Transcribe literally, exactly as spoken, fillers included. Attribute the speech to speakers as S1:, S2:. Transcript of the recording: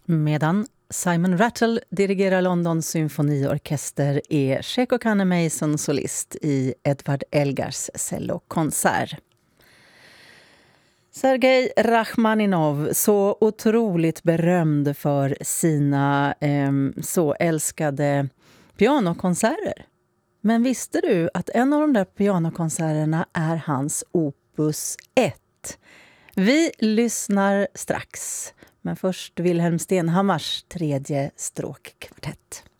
S1: Medan Simon Rattle dirigerar Londons symfoniorkester är Sheko Mason solist i Edvard Elgars cellokonsert. Sergej Rachmaninov, så otroligt berömd för sina eh, så älskade pianokonserter. Men visste du att en av de där pianokonserterna är hans opus ett? Vi lyssnar strax. Men först Wilhelm Stenhammars tredje stråkkvartett.